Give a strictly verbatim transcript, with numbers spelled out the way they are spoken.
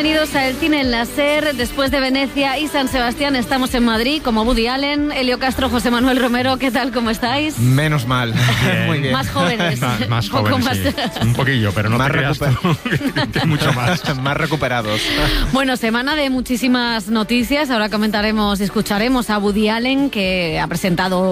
bienvenidos a El Cine en la SER. Después de Venecia y San Sebastián estamos en Madrid, como Woody Allen, Elio Castro, José Manuel Romero. ¿Qué tal? ¿Cómo estáis? Menos mal. Bien. Muy bien. Más jóvenes. más, más Un poco jóvenes, más. sí. Un poquillo, pero no Más te creas recuper- tú, que mucho más. Más recuperados. Bueno, semana de muchísimas noticias. Ahora comentaremos y escucharemos a Woody Allen, que ha presentado